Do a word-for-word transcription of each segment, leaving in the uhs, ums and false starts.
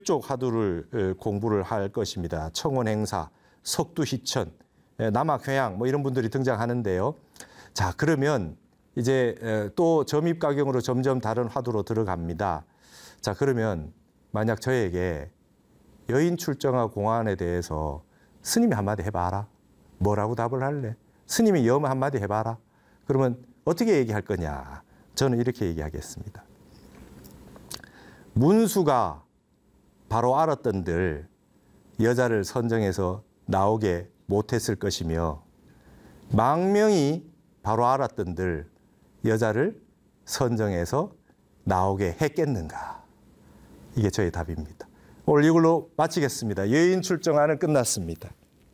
쪽 화두를 공부를 할 것입니다. 청원 행사, 석두 희천, 남악 회양 뭐 이런 분들이 등장하는데요. 자, 그러면 이제 또 점입 가경으로 점점 다른 화두로 들어갑니다. 자, 그러면 만약 저에게 여인 출정하 공안에 대해서 스님이 한마디 해봐라. 뭐라고 답을 할래? 스님이 염 한마디 해봐라. 그러면 어떻게 얘기할 거냐? 저는 이렇게 얘기하겠습니다. 문수가 바로 알았던들 여자를 선정해서 나오게 못했을 것이며 망명이 바로 알았던들 여자를 선정해서 나오게 했겠는가? 이게 저의 답입니다. 오늘 이걸로 마치겠습니다. 여인 출정안은 끝났습니다.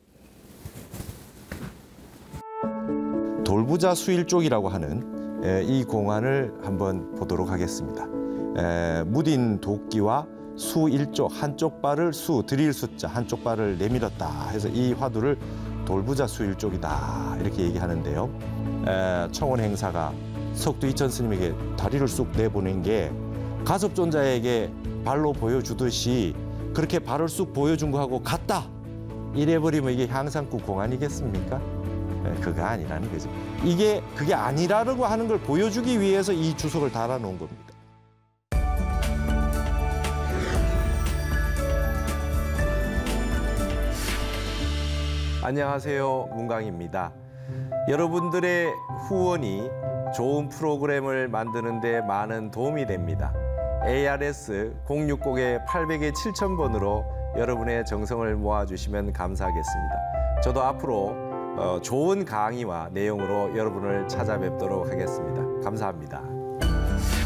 돌부자 수일족이라고 하는 이 공안을 한번 보도록 하겠습니다. 무딘 도끼와 수일족, 한쪽 발을 수, 드릴 숫자, 한쪽 발을 내밀었다 해서 이 화두를 돌부자 수일족이다 이렇게 얘기하는데요. 청원 행사가 석두 이천 스님에게 다리를 쑥 내보낸 게 가섭존자에게 발로 보여주듯이 그렇게 발을 쑥 보여준 거하고 같다 이래버리면 이게 향상구 공안이겠습니까? 그거 아니라는 거죠. 이게 그게 아니라고 하는 걸 보여주기 위해서 이 주석을 달아놓은 겁니다. 안녕하세요, 문광입니다. 여러분들의 후원이 좋은 프로그램을 만드는 데 많은 도움이 됩니다. 에이알에스 공육공 팔백 칠천 번으로 여러분의 정성을 모아주시면 감사하겠습니다. 저도 앞으로 좋은 강의와 내용으로 여러분을 찾아뵙도록 하겠습니다. 감사합니다.